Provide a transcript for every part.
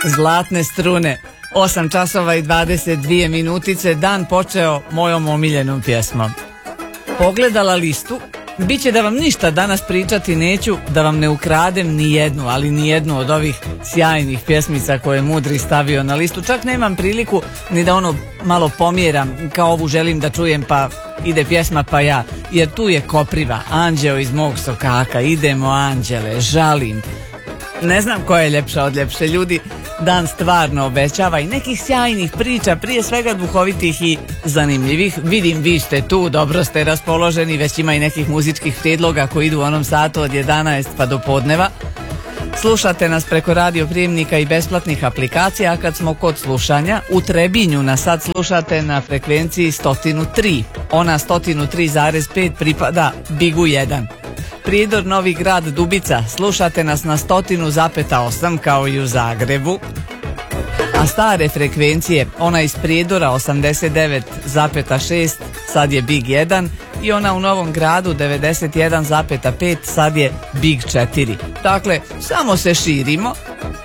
Zlatne strune, 8 časova i 22 minutice, dan počeo mojom omiljenom pjesmom. Pogledala listu, bit će da vam ništa danas pričati neću, da vam ne ukradem ni jednu, ali ni jednu od ovih sjajnih pjesmica koje je Mudri stavio na listu. Čak nemam priliku ni da ono malo pomjeram, kao ovu želim da čujem pa ide pjesma pa ja, jer tu je Kopriva, Anđeo iz mog sokaka, idemo anđele, žalim. Ne znam koja je ljepša od ljepše, ljudi. Dan stvarno obećava i nekih sjajnih priča, prije svega duhovitih i zanimljivih. Vidim, vi ste tu, dobro ste raspoloženi, već ima i nekih muzičkih prijedloga koji idu u onom satu od 11 pa do podneva. Slušate nas preko radio prijemnika i besplatnih aplikacija, a kad smo kod slušanja, u Trebinju nas sad slušate na frekvenciji 103. Ona 103,5 pripada Bigu 1. Prijedor Novi Grad Dubica, slušate nas na 100,8 kao i u Zagrebu. A stare frekvencije, ona iz Prijedora 89,6 sad je Big 1 i ona u Novom Gradu 91,5 sad je Big 4. Dakle, samo se širimo.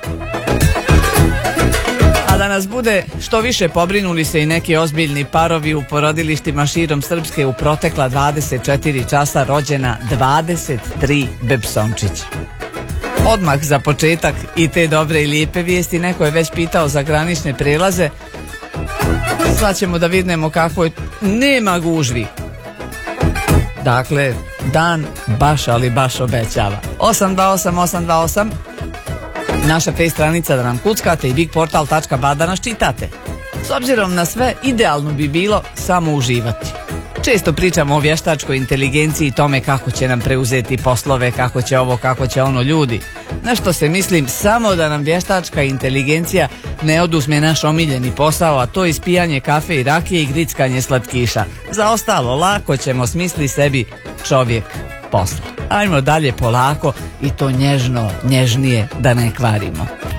A da nas bude što više, pobrinuli se i neki ozbiljni parovi u porodilištima širom Srpske u protekla 24 časa rođena 23 bebsončića. Odmah za početak i te dobre i lijepe vijesti, neko je već pitao za granične prelaze. Sad ćemo da vidimo kako je, nema gužvi. Dakle, dan baš, ali baš obećava. 828 naša face stranica da nam kuckate i bigportal.ba da nas čitate. S obzirom na sve, idealno bi bilo samo uživati. Često pričamo o vještačkoj inteligenciji i tome kako će nam preuzeti poslove, kako će ovo, kako će ono. Ljudi, na što se mislim, samo da nam vještačka inteligencija ne oduzme naš omiljeni posao, a to je ispijanje kafe i rakije i grickanje slatkiša. Za ostalo lako ćemo smisli sebi čovjek posla. Ajmo dalje polako i to nježno, nježnije, da ne kvarimo.